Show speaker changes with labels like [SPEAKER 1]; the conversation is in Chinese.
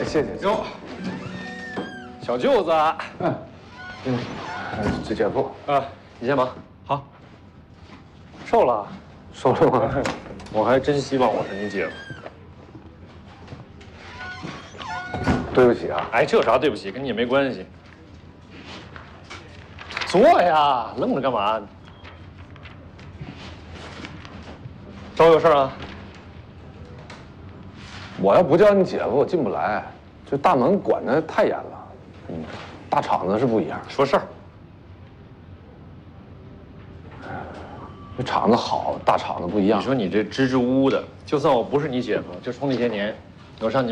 [SPEAKER 1] 谢谢。
[SPEAKER 2] 哟，小舅子，
[SPEAKER 1] 这姐夫
[SPEAKER 2] 啊，你先忙。好，瘦了，
[SPEAKER 1] 收了吗？
[SPEAKER 2] 我还真希望我是你姐夫。
[SPEAKER 1] 对不起啊，
[SPEAKER 2] 哎，这有啥对不起，跟你也没关系。坐呀，愣着干嘛？找我有事啊？
[SPEAKER 1] 我要不叫你姐夫，我进不来。这大门管得太严了，大厂子是不一样。
[SPEAKER 2] 说事儿。
[SPEAKER 1] 这厂子好，大厂子不一样。
[SPEAKER 2] 你说你这支支吾吾的，就算我不是你姐夫，就冲那些年，我上你。